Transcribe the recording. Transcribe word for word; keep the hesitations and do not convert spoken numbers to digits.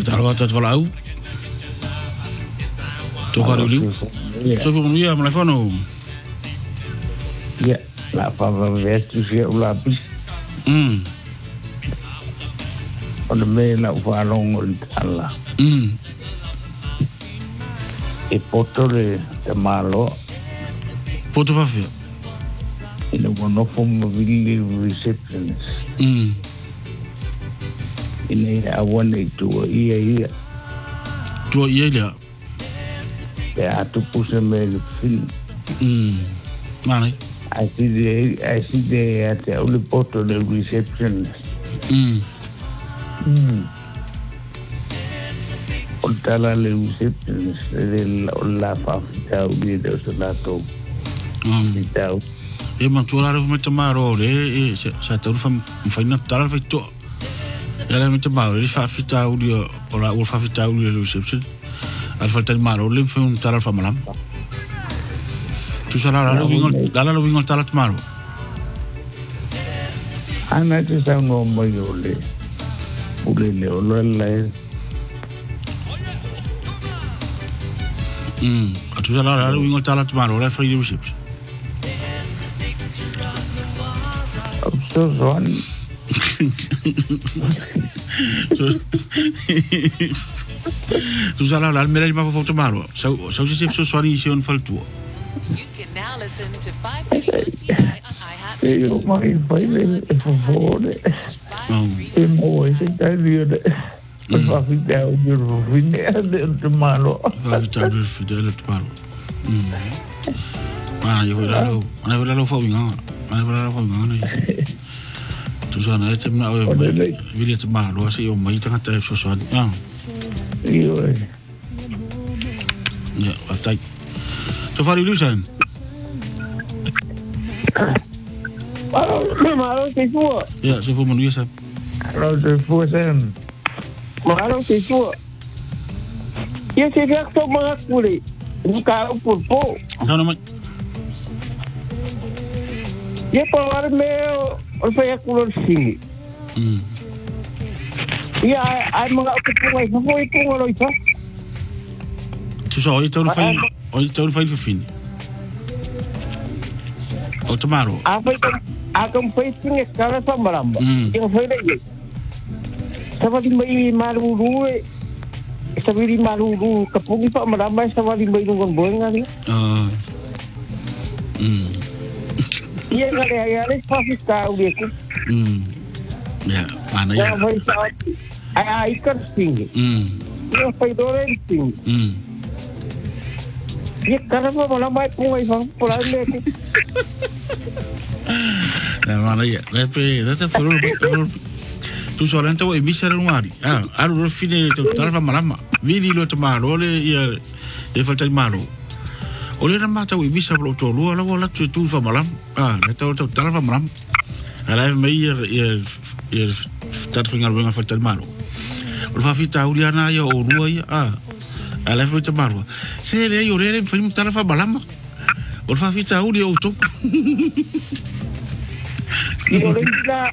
talo ata wala au to faru liu so fu ia mala fono ya la fa va vestu sia ula bis mm on me la fa long ala mm e potole de malo poto fa fe ina wono fo mo vili receptionist mm ina awane tu ia ia to ia ia e atu puse me fin mm mane I see the I see the at the only poto the receptionist mm mm Ontala le receptionist le la fa ta ubi de solato mm tau e ma tu la me tamaro le e sa ta fa fa na tala fa to era me tamaro le fa fita audio ora o fa fita audio le reception al fa tamaro le fa un tala fa malam tu sala la lo vingo la lo vingo tala tamaro ana te sa no mo yo le ule le o le mm tu sala la lo vingo tala tamaro le fa reception so son tu sala la me ma fa tamaro so so se so so ni si on fa tu You can now listen to five thirty-one P I on iHeartRadio. io mai fai le favore e mo e se dai via per fa fita audio fine de malo fa fita audio fidele tamaro mm ma io voglio lo ma voglio lo fa vingo ma voglio lo fa vingo tu so na te na o vile tamaro si o mai tanga te so so ah io ja aftai to fari lusan Malo se suo. ja se fu mo nuisa lo se fuesen Malo se suo. Ia se vea to mga kule. Nunca o pulpo. sa no mai Ia pa me o fa kulo si. mm Ia ai mga o pulpo ai no foi ko lo isa. tu so i tau fai o tau fai fini o tamaro A fa a kam fa tinga kala sa maramba. Ia fa le. Sa di mai maruru e. Sa di maruru kapungi pa maramba sa di mai ngon boenga ni. ah mm Ia ngale ai ale fa fita u ko. mm ja ana Ia ya vai sa ai ai kan sing. mm Ia fa dore sing. mm Ia karapa maramba pu ai fa pola le. la mana ya le pe da te furu tu so lenta o misera no ari ah aru ro fine te tarfa malama vini lo te malo le ia e falta malo o le mata o misa pro to lo la la tu tu fa malam ah le te tarfa malam ala me ia ia ia tarfa ngal wenga falta malo o fa fita uliana ya o ruo ia ah ala me te malo se le yo le fa tarfa malama o fa fita uli o to Ia le